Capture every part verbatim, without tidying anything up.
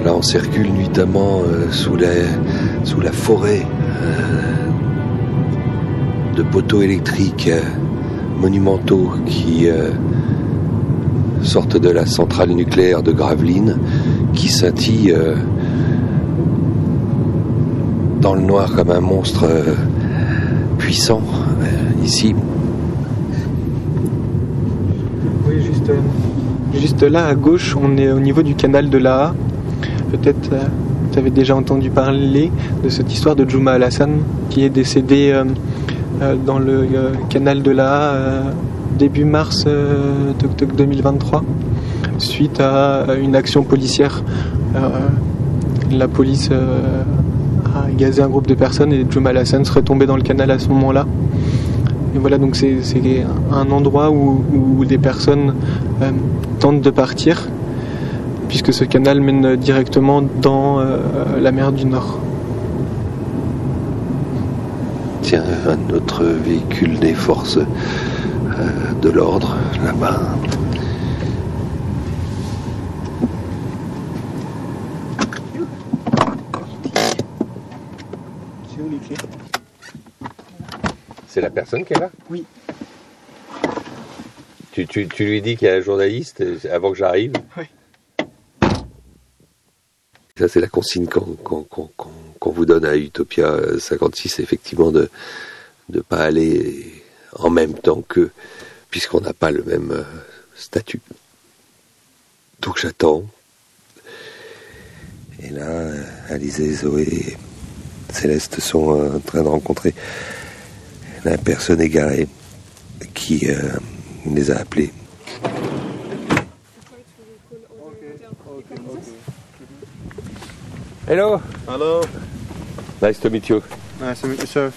Là, on circule nuitamment euh, sous, la, sous la forêt euh, de poteaux électriques euh, monumentaux qui euh, sortent de la centrale nucléaire de Gravelines, qui scintillent euh, dans le noir comme un monstre euh, puissant euh, ici. Oui, juste, euh, juste là à gauche, on est au niveau du canal de l'A A. Peut-être euh, tu avais déjà entendu parler de cette histoire de Juma Al-Hassan qui est décédé euh, euh, dans le euh, canal de l'A A euh, début mars euh, deux mille vingt-trois suite à une action policière. Euh, la police euh, a gazé un groupe de personnes et Juma Al-Hassan serait tombé dans le canal à ce moment-là. Et voilà, donc c'est, c'est un endroit où, où les personnes euh, tentent de partir, puisque ce canal mène directement dans euh, la mer du Nord. Tiens, un autre véhicule des forces euh, de l'ordre, là-bas. C'est où les clés ? C'est la personne qui est là ? Oui. Tu, tu, tu lui dis qu'il y a un journaliste avant que j'arrive ? Oui. Ça, c'est la consigne qu'on, qu'on, qu'on, qu'on vous donne à Utopia cinquante-six, effectivement, de ne pas aller en même temps qu'eux, puisqu'on n'a pas le même euh, statut. Donc j'attends. Et là, Alizé, Zoé et Céleste sont euh, en train de rencontrer la personne égarée qui euh, les a appelés. Hello. Hello. Nice to meet you. Nice to meet you, sir.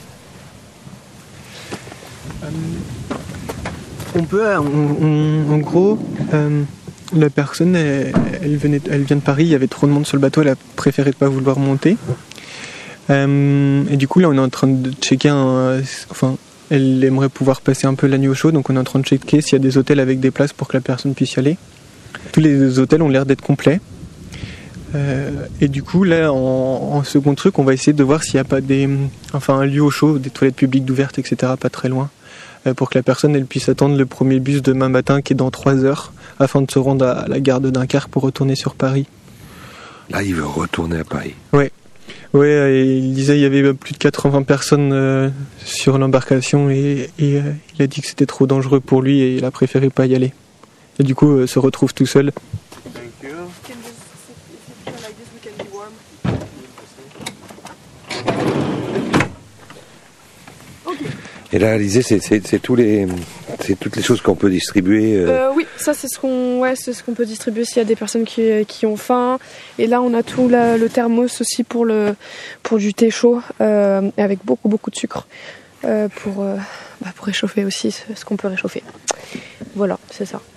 Euh, on peut, on, on, en gros, euh, la personne, elle, elle, venait, elle vient de Paris, il y avait trop de monde sur le bateau, elle a préféré ne pas vouloir monter. Euh, et du coup, là, on est en train de checker un... Enfin, elle aimerait pouvoir passer un peu la nuit au chaud, donc on est en train de checker s'il y a des hôtels avec des places pour que la personne puisse y aller. Tous les hôtels ont l'air d'être complets. Euh, et du coup, là, en, en second truc, on va essayer de voir s'il n'y a pas des, enfin, un lieu au chaud, des toilettes publiques ouvertes, et cetera, pas très loin, euh, pour que la personne elle puisse attendre le premier bus demain matin, qui est dans trois heures, afin de se rendre à la gare de Dunkerque pour retourner sur Paris. Là, il veut retourner à Paris. Ouais. Ouais, et il disait qu'il y avait plus de quatre-vingts personnes euh, sur l'embarcation et, et euh, il a dit que c'était trop dangereux pour lui et il a préféré pas y aller. Et du coup, euh, se retrouve tout seul. Et là, Alizé, c'est, c'est, c'est, tous les, c'est toutes les choses qu'on peut distribuer euh... Euh, Oui, ça c'est ce qu'on, ouais, c'est ce qu'on peut distribuer s'il y a des personnes qui, qui ont faim. Et là, on a tout la, le thermos aussi pour, le, pour du thé chaud, euh, avec beaucoup beaucoup de sucre, euh, pour, euh, bah, pour réchauffer aussi ce, ce qu'on peut réchauffer. Voilà, c'est ça.